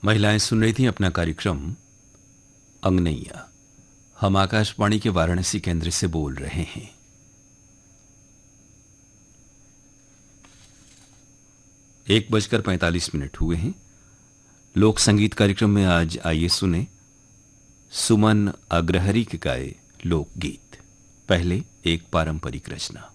महिलाएं सुन रही थी अपना कार्यक्रम अंगनैया। हम आकाशवाणी के वाराणसी केंद्र से बोल रहे हैं। एक बजकर 45 हुए हैं। लोक संगीत कार्यक्रम में आज आइए सुने सुमन अग्रहरी के गाए लोकगीत। पहले एक पारंपरिक रचना।